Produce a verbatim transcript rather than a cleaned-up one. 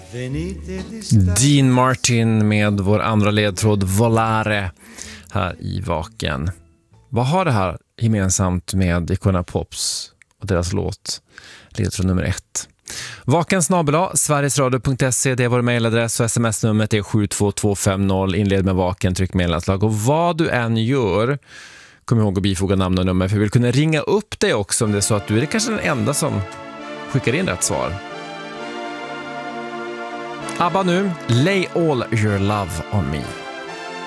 Dean Martin med vår andra ledtråd Volare här i Vaken. Vad har det här gemensamt med Icona Pops och deras låt ledtråd nummer ett? Vaken snabel-a sverigesradio punkt se, det är vår mejladress och sms-numret är sju två två fem noll. Inled med Vaken, tryck meddelandslag. Och vad du än gör, kom ihåg att bifoga namn och nummer, för vi vill kunna ringa upp dig också om det är så att du är kanske den enda som skickar in rätt svar. ABBA nu, Lay All Your Love On Me.